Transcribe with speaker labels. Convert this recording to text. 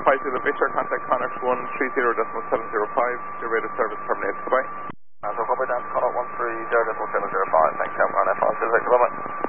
Speaker 1: 50 Victor, contact Connacht 130.705, your rate of service terminated. Goodbye.
Speaker 2: So copy down to Connacht 130.705, thanks, Count 9F5, 6, goodbye.